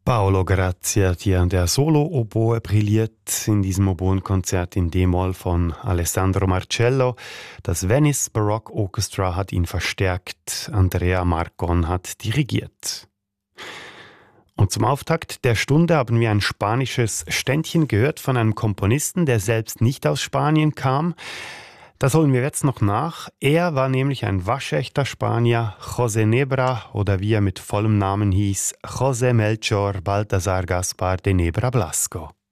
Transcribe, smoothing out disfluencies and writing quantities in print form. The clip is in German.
Paolo Grazia, der Solo-Oboe brilliert in diesem Oboenkonzert in D-Moll von Alessandro Marcello. Das Venice Baroque Orchestra hat ihn verstärkt, Andrea Marcon hat dirigiert. Und zum Auftakt der Stunde haben wir ein spanisches Ständchen gehört von einem Komponisten, der selbst nicht aus Spanien kam. Das holen wir jetzt noch nach. Er war nämlich ein waschechter Spanier, José Nebra, oder wie er mit vollem Namen hieß, José Melchor Baltasar Gaspar de Nebra Blasco.